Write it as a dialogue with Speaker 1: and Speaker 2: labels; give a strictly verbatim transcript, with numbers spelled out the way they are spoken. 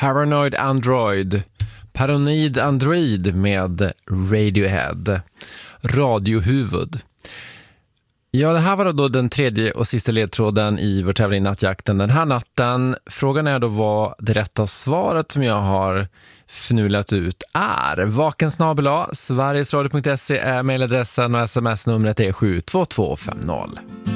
Speaker 1: Paranoid Android, Paranoid Android med Radiohead, Radiohuvud. Ja, det här var då den tredje och sista ledtråden i vår tävling Nattjakten den här natten. Frågan är då vad det rätta svaret som jag har fnulat ut är. Vakensnabel-a, sverigesradio punkt se är mejladressen och sms-numret är sju två två fem noll.